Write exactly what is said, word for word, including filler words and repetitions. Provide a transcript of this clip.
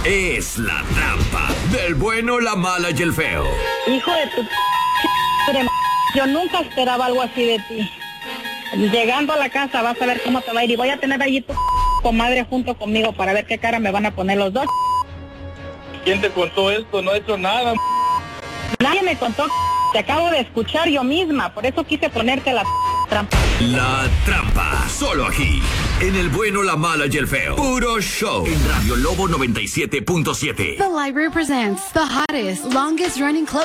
es La Trampa del bueno, la mala y el feo. Hijo de tu madre, yo nunca esperaba algo así de ti. Llegando a la casa vas a ver cómo te va a ir y voy a tener allí tu comadre junto conmigo para ver qué cara me van a poner los dos. ¿Quién te contó esto? No he hecho nada. Nadie me contó, te acabo de escuchar yo misma, por eso quise ponerte la trampa. La Trampa, solo aquí, en el bueno, la mala y el feo. Puro show. En Radio Lobo noventa y siete punto siete. The Library presents the hottest, longest running club